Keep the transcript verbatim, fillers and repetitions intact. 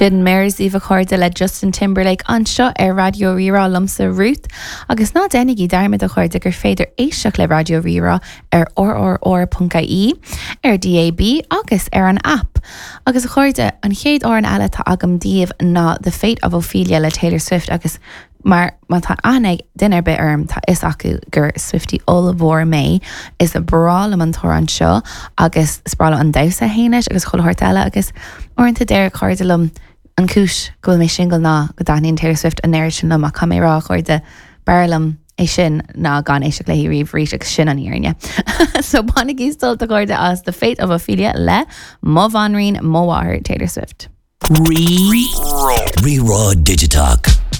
Sin Mares Eva chuirde le Justin Timberlake anseo ar Radio Rírá lumsa Ruth agus ná dénig í darmid a chuirde gur féidir éisteach le Radio Rírá ar r r r dot I E ar D A B agus ar an app. Agus a chuirde an chéad ó an eile tá agam díobh ná The Fate of Ophelia le Taylor Swift agus mar má tá anig dunar be arm tá is acu gur Swiftie Olivor May is a brála an tóir an seo agus sprála an dausa héinis agus choilthart eile agus orintanta déir chuirdelum an cis go mé single ná go daíonn Taylor Swift an éiri sin lom a camérá chuirde barlam é sin ná gan éisiach le riomh rí agus sin an íirne. So bannig ístal a chuirde as The Fate of Ophelia le Mo Van Reen Mo Taylor Swift. Re Re Raw Digitalk.